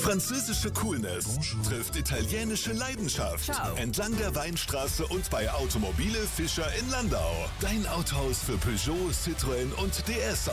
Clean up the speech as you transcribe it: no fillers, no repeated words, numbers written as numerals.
Französische Coolness trifft italienische Leidenschaft. Ciao. Entlang der Weinstraße und bei Automobile Fischer in Landau. Dein Autohaus für Peugeot, Citroën und DS